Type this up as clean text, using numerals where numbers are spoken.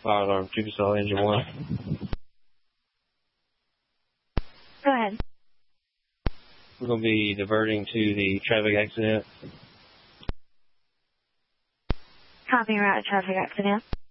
Fire alarm, Chickasaw, engine 1. Go ahead. We're going to be diverting to the traffic accident. Copy, route traffic accident.